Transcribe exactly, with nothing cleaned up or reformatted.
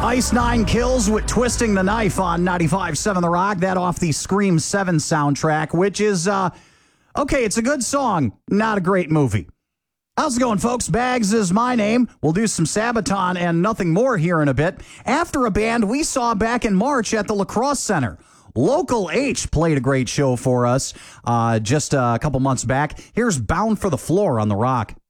Ice Nine Kills with Twisting the Knife on ninety-five point seven The Rock. That off the Scream seven soundtrack, which is, uh, okay, it's a good song, not a great movie. How's it going, folks? Bags is my name. We'll do some Sabaton and nothing more here in a bit. After a band we saw back in March at the La Crosse Center. Local H played a great show for us uh, just a couple months back. Here's Bound for the Floor on The Rock.